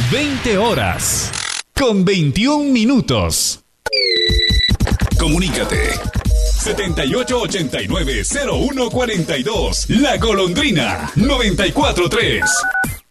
20 horas con 21 minutos. Comunícate 7889-0142. La Golondrina 94.3.